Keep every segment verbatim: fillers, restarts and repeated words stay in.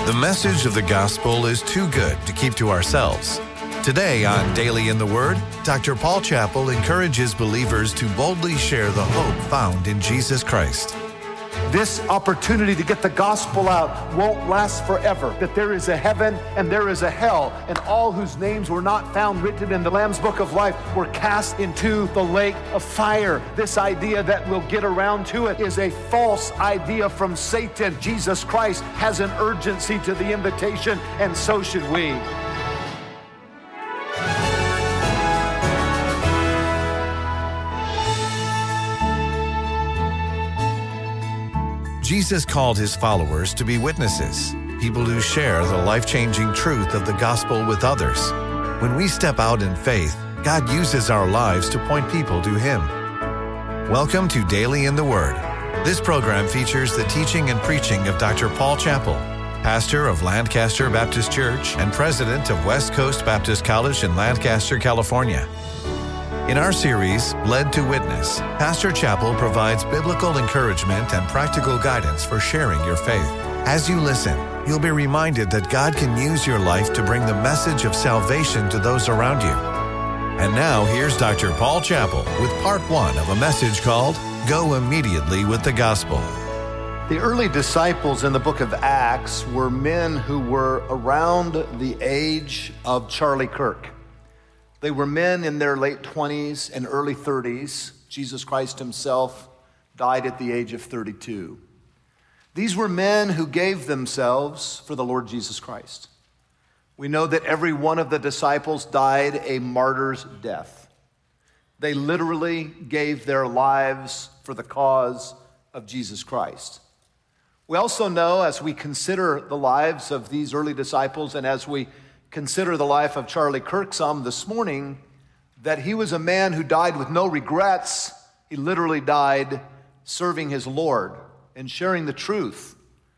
The message of the gospel is too good to keep to ourselves. Today on Daily in the Word, Doctor Paul Chappell encourages believers to boldly share the hope found in Jesus Christ. This opportunity to get the gospel out won't last forever. That there is a heaven and there is a hell, and all whose names were not found written in the Lamb's Book of Life were cast into the lake of fire. This idea that we'll get around to it is a false idea from Satan. Jesus Christ has an urgency to the invitation, and so should we. Jesus called his followers to be witnesses, people who share the life-changing truth of the gospel with others. When we step out in faith, God uses our lives to point people to him. Welcome to Daily in the Word. This program features the teaching and preaching of Doctor Paul Chappell, pastor of Lancaster Baptist Church and president of West Coast Baptist College in Lancaster, California. In our series, Led to Witness, Pastor Chappell provides biblical encouragement and practical guidance for sharing your faith. As you listen, you'll be reminded that God can use your life to bring the message of salvation to those around you. And now, here's Doctor Paul Chappell with part one of a message called Go Immediately with the Gospel. The early disciples in the book of Acts were men who were around the age of Charlie Kirk. They were men in their late twenties and early thirties. Jesus Christ himself died at the age of thirty-two. These were men who gave themselves for the Lord Jesus Christ. We know that every one of the disciples died a martyr's death. They literally gave their lives for the cause of Jesus Christ. We also know, as we consider the lives of these early disciples and as we consider the life of Charlie Kirk some this morning, that he was a man who died with no regrets. He literally died serving his Lord and sharing the truth.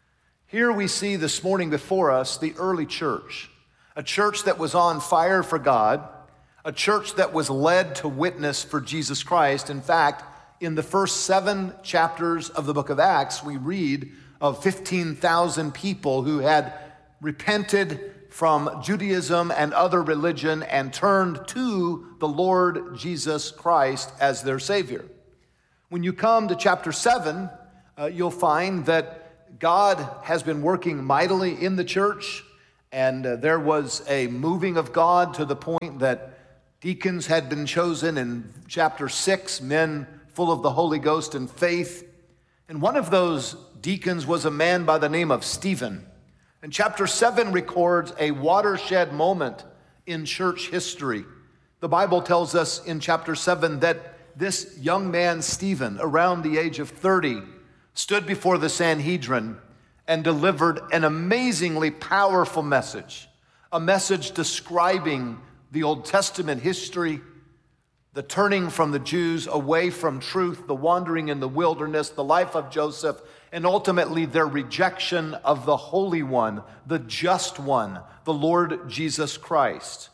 Here we see this morning before us the early church, a church that was on fire for God, a church that was led to witness for Jesus Christ. In fact, in the first seven chapters of the book of Acts, we read of fifteen thousand people who had repented from Judaism and other religion and turned to the Lord Jesus Christ as their Savior. When you come to chapter seven, uh, you'll find that God has been working mightily in the church, and uh, there was a moving of God to the point that deacons had been chosen in chapter six, men full of the Holy Ghost and faith. And one of those deacons was a man by the name of Stephen. And chapter seven records a watershed moment in church history. The Bible tells us in chapter seven that this young man, Stephen, around the age of thirty, stood before the Sanhedrin and delivered an amazingly powerful message, a message describing the Old Testament history, the turning from the Jews away from truth, the wandering in the wilderness, the life of Joseph, and ultimately their rejection of the Holy One, the Just One, the Lord Jesus Christ.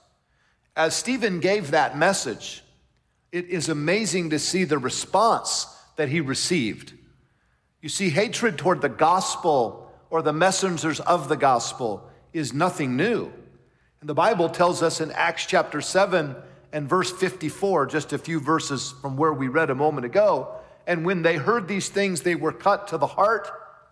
As Stephen gave that message, it is amazing to see the response that he received. You see, hatred toward the gospel or the messengers of the gospel is nothing new. And the Bible tells us in Acts chapter seven and verse fifty-four, just a few verses from where we read a moment ago, and when they heard these things, they were cut to the heart,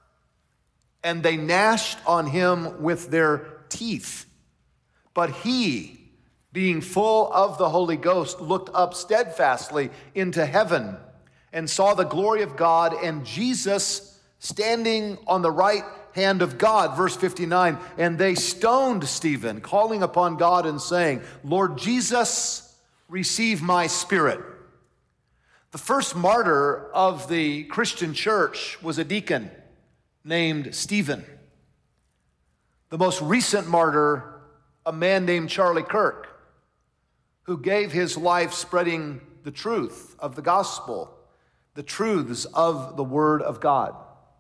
and they gnashed on him with their teeth. But he, being full of the Holy Ghost, looked up steadfastly into heaven and saw the glory of God and Jesus standing on the right hand of God. Verse fifty-nine, and they stoned Stephen, calling upon God and saying, Lord Jesus, receive my spirit. The first martyr of the Christian church was a deacon named Stephen. The most recent martyr, a man named Charlie Kirk, who gave his life spreading the truth of the gospel, the truths of the Word of God.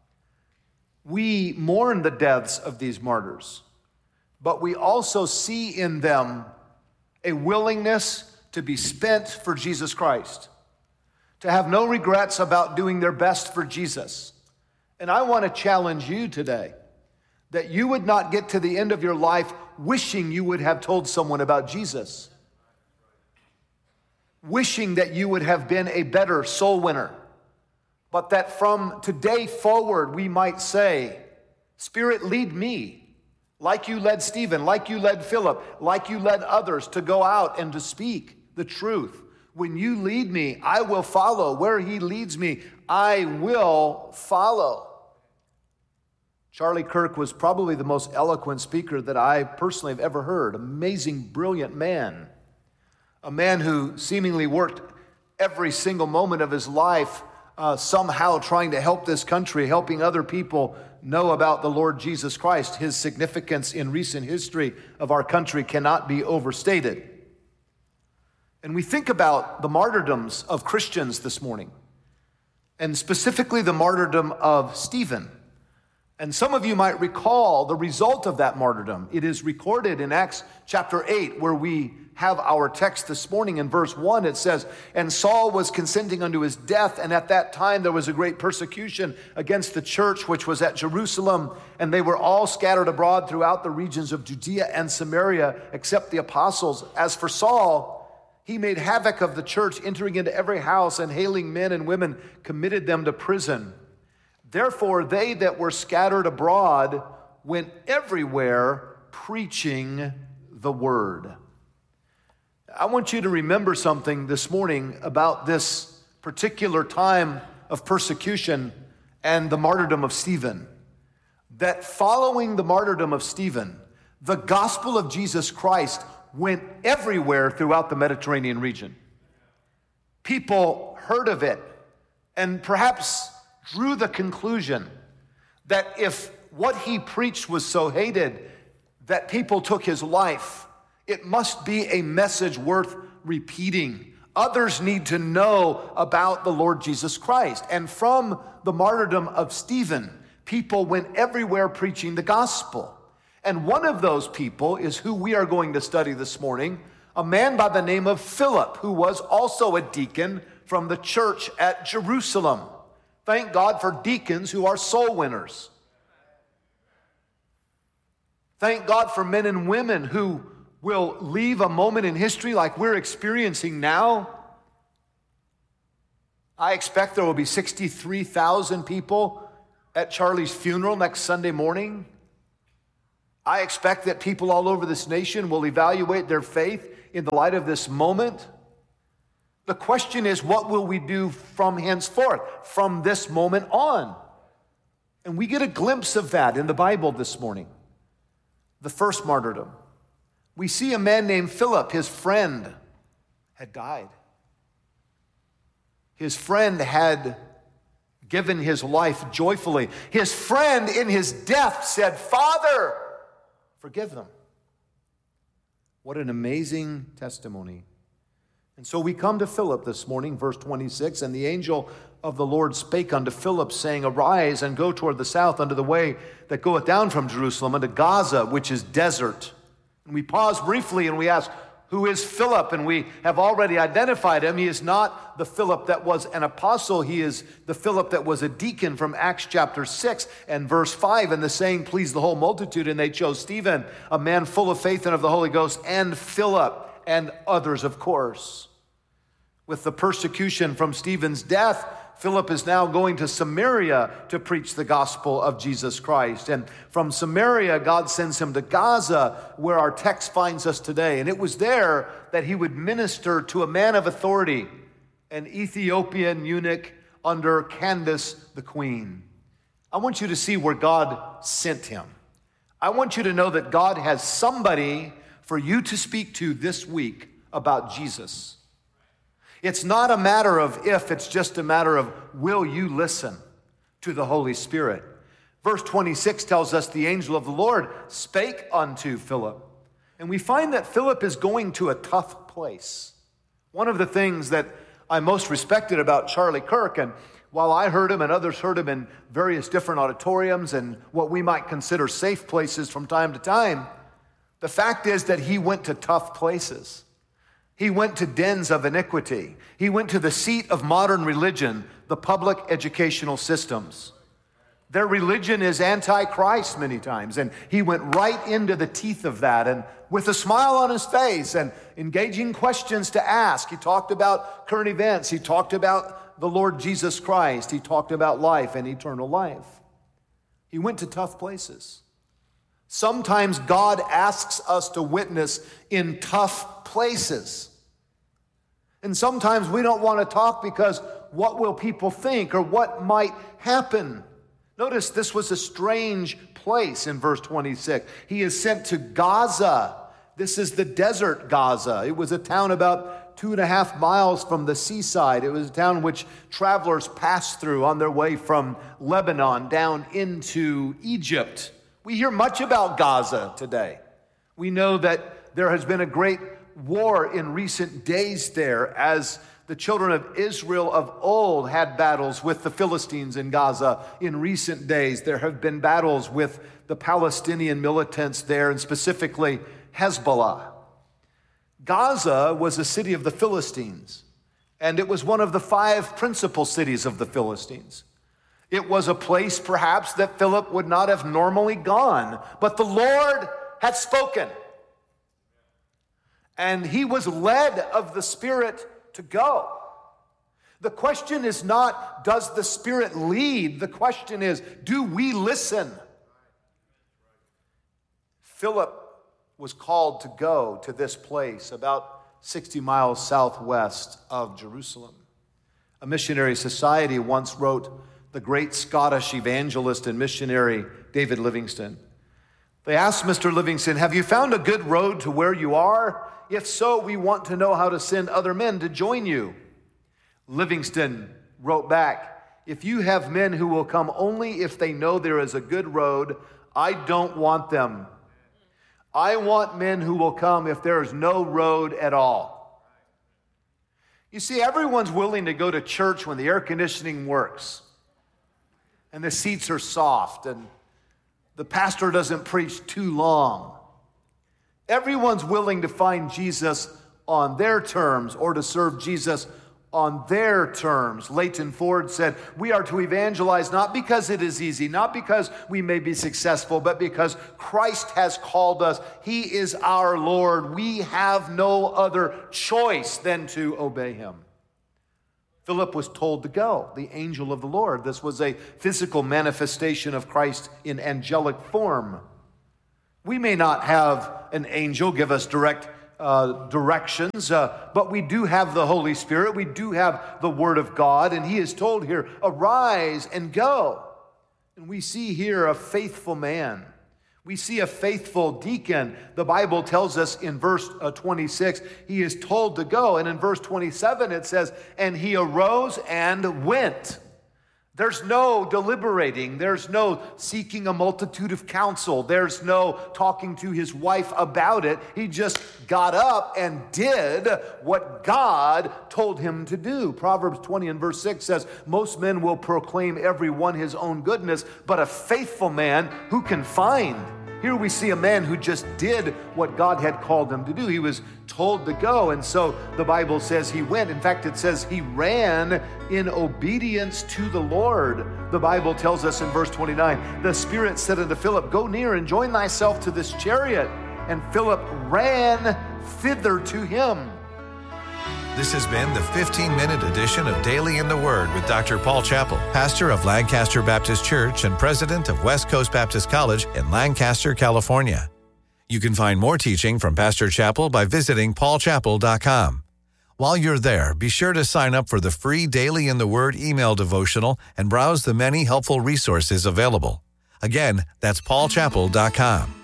We mourn the deaths of these martyrs, but we also see in them a willingness to be spent for Jesus Christ, to have no regrets about doing their best for Jesus. And I want to challenge you today that you would not get to the end of your life wishing you would have told someone about Jesus. Wishing that you would have been a better soul winner. But that from today forward we might say, Spirit, lead me, like you led Stephen, like you led Philip, like you led others to go out and to speak the truth. When you lead me, I will follow. Where he leads me, I will follow. Charlie Kirk was probably the most eloquent speaker that I personally have ever heard. Amazing, brilliant man. A man who seemingly worked every single moment of his life uh, somehow trying to help this country, helping other people know about the Lord Jesus Christ. His significance in recent history of our country cannot be overstated. And we think about the martyrdoms of Christians this morning, and specifically the martyrdom of Stephen. And some of you might recall the result of that martyrdom. It is recorded in Acts chapter eight, where we have our text this morning. In verse one, it says, "And Saul was consenting unto his death, and at that time there was a great persecution against the church which was at Jerusalem, and they were all scattered abroad throughout the regions of Judea and Samaria, except the apostles. As for Saul, he made havoc of the church, entering into every house, and hailing men and women, committed them to prison. Therefore, they that were scattered abroad went everywhere preaching the word." I want you to remember something this morning about this particular time of persecution and the martyrdom of Stephen. That following the martyrdom of Stephen, the gospel of Jesus Christ went everywhere throughout the Mediterranean region. People heard of it and perhaps drew the conclusion that if what he preached was so hated that people took his life, it must be a message worth repeating. Others need to know about the Lord Jesus Christ. And from the martyrdom of Stephen, people went everywhere preaching the gospel. And one of those people is who we are going to study this morning, a man by the name of Philip, who was also a deacon from the church at Jerusalem. Thank God for deacons who are soul winners. Thank God for men and women who will leave a moment in history like we're experiencing now. I expect there will be sixty-three thousand people at Charlie's funeral next Sunday morning. I expect that people all over this nation will evaluate their faith in the light of this moment. The question is, what will we do from henceforth, from this moment on? And we get a glimpse of that in the Bible this morning. The first martyrdom. We see a man named Philip. His friend had died. His friend had given his life joyfully. His friend in his death said, "Father, forgive them." What an amazing testimony. And so we come to Philip this morning, verse twenty-six, "And the angel of the Lord spake unto Philip, saying, Arise and go toward the south unto the way that goeth down from Jerusalem unto Gaza, which is desert." And we pause briefly and we ask, who is Philip? And we have already identified him. He is not the Philip that was an apostle. He is the Philip that was a deacon from Acts chapter six and verse five. And the saying pleased the whole multitude, and they chose Stephen, a man full of faith and of the Holy Ghost, and Philip, and others, of course. With the persecution from Stephen's death, Philip is now going to Samaria to preach the gospel of Jesus Christ. And from Samaria, God sends him to Gaza, where our text finds us today. And it was there that he would minister to a man of authority, an Ethiopian eunuch under Candace the queen. I want you to see where God sent him. I want you to know that God has somebody for you to speak to this week about Jesus. It's not a matter of if, it's just a matter of will you listen to the Holy Spirit. Verse twenty-six tells us the angel of the Lord spake unto Philip. And we find that Philip is going to a tough place. One of the things that I most respected about Charlie Kirk, and while I heard him and others heard him in various different auditoriums and what we might consider safe places from time to time, the fact is that he went to tough places. He went to dens of iniquity. He went to the seat of modern religion, the public educational systems. Their religion is anti-Christ many times, and he went right into the teeth of that, and with a smile on his face and engaging questions to ask. He talked about current events. He talked about the Lord Jesus Christ. He talked about life and eternal life. He went to tough places. Sometimes God asks us to witness in tough places. And sometimes we don't want to talk because what will people think or what might happen? Notice this was a strange place in verse twenty-six. He is sent to Gaza. This is the desert Gaza. It was a town about two and a half miles from the seaside. It was a town which travelers passed through on their way from Lebanon down into Egypt. We hear much about Gaza today. We know that there has been a great war in recent days there as the children of Israel of old had battles with the Philistines in Gaza. In recent days, there have been battles with the Palestinian militants there, and specifically Hezbollah. Gaza was a city of the Philistines, and it was one of the five principal cities of the Philistines. It was a place, perhaps, that Philip would not have normally gone, but the Lord had spoken. And he was led of the Spirit to go. The question is not, does the Spirit lead? The question is, do we listen? Philip was called to go to this place about sixty miles southwest of Jerusalem. A missionary society once wrote the great Scottish evangelist and missionary David Livingstone. They asked Mister Livingstone, have you found a good road to where you are? If so, we want to know how to send other men to join you. Livingstone wrote back, if you have men who will come only if they know there is a good road, I don't want them. I want men who will come if there is no road at all. You see, everyone's willing to go to church when the air conditioning works and the seats are soft and the pastor doesn't preach too long. Everyone's willing to find Jesus on their terms or to serve Jesus on their terms. Leighton Ford said, we are to evangelize not because it is easy, not because we may be successful, but because Christ has called us. He is our Lord. We have no other choice than to obey him. Philip was told to go, the angel of the Lord. This was a physical manifestation of Christ in angelic form. We may not have an angel give us direct uh, directions, uh, but we do have the Holy Spirit. We do have the Word of God, and he is told here, arise and go. And we see here a faithful man. We see a faithful deacon. The Bible tells us in verse twenty-six, he is told to go. And in verse twenty-seven, it says, and he arose and went. There's no deliberating. There's no seeking a multitude of counsel. There's no talking to his wife about it. He just got up and did what God told him to do. Proverbs twenty and verse six says, most men will proclaim every one his own goodness, but a faithful man who can find? Here we see a man who just did what God had called him to do. He was told to go, and so the Bible says he went. In fact, it says he ran in obedience to the Lord. The Bible tells us in verse twenty-nine, the Spirit said unto Philip, go near and join thyself to this chariot. And Philip ran thither to him. This has been the fifteen-minute edition of Daily in the Word with Doctor Paul Chappell, pastor of Lancaster Baptist Church and president of West Coast Baptist College in Lancaster, California. You can find more teaching from Pastor Chappell by visiting paul chappell dot com. While you're there, be sure to sign up for the free Daily in the Word email devotional and browse the many helpful resources available. Again, that's paul chappell dot com.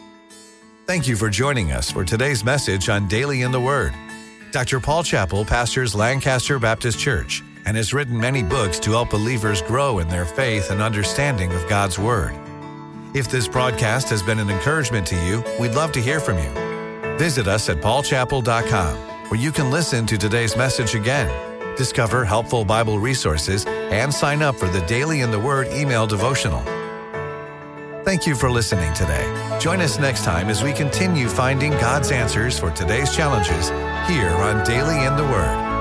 Thank you for joining us for today's message on Daily in the Word. Doctor Paul Chappell pastors Lancaster Baptist Church and has written many books to help believers grow in their faith and understanding of God's Word. If this broadcast has been an encouragement to you, we'd love to hear from you. Visit us at paul chappell dot com, where you can listen to today's message again, discover helpful Bible resources, and sign up for the Daily in the Word email devotional. Thank you for listening today. Join us next time as we continue finding God's answers for today's challenges here on Daily in the Word.